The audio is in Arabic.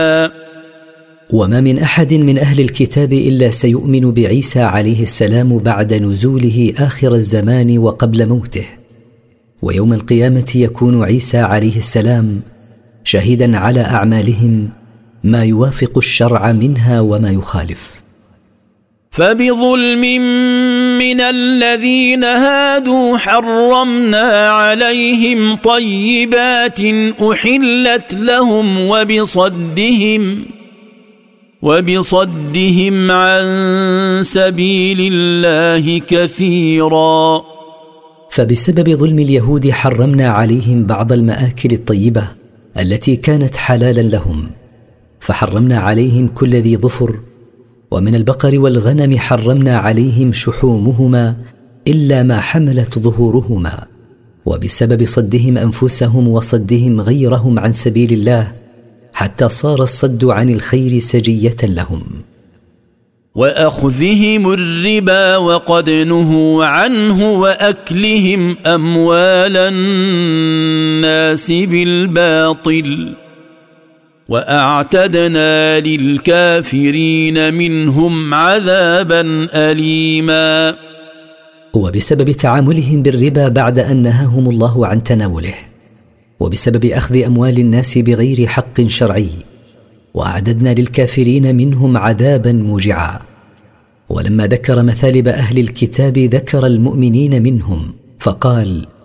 وما من أحد من أهل الكتاب إلا سيؤمن بعيسى عليه السلام بعد نزوله آخر الزمان وقبل موته، ويوم القيامة يكون عيسى عليه السلام شهيدا على أعمالهم ما يوافق الشرع منها وما يخالف. فبظلم من الذين هادوا حرمنا عليهم طيبات أحلت لهم وبصدهم عن سبيل الله كثيرا. فبسبب ظلم اليهود حرمنا عليهم بعض المآكل الطيبة التي كانت حلالا لهم، فحرمنا عليهم كل ذي ظفر، ومن البقر والغنم حرمنا عليهم شحومهما إلا ما حملت ظهورهما، وبسبب صدهم أنفسهم وصدهم غيرهم عن سبيل الله حتى صار الصد عن الخير سجية لهم. وأخذهم الربا وقد نهوا عنه وأكلهم أموال الناس بالباطل وأعتدنا للكافرين منهم عذابا أليما. وبسبب تعاملهم بالربا بعد أن نهاهم الله عن تناوله، وبسبب أخذ أموال الناس بغير حق شرعي، وأعددنا للكافرين منهم عذابا موجعا. ولما ذكر مثالب أهل الكتاب ذكر المؤمنين منهم فقال: